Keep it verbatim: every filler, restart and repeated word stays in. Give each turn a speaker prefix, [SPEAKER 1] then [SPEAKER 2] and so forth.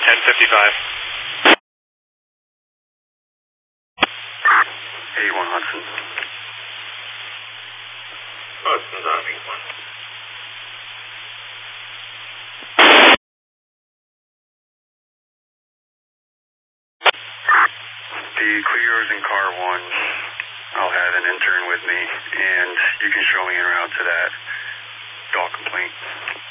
[SPEAKER 1] ten fifty-five.
[SPEAKER 2] eighty-one Hudson.
[SPEAKER 3] Hudson's on eighty-one.
[SPEAKER 2] The Clio's in car one. I'll have an intern with me, and you can show me en route to that dog complaint.